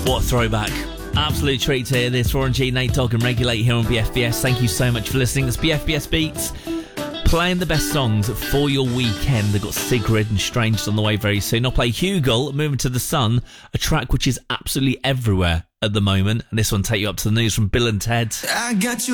What a throwback. Absolute treat to hear this. Warren G, Nate Dogg and Regulate here on BFBS. Thank you so much for listening. It's BFBS Beats, playing the best songs for your weekend. They've got Sigrid and Strange on the way very soon. I'll play Hugel, Moving to the Sun, a track which is absolutely everywhere at the moment. And this one take you up to the news from Bill and Ted. I got you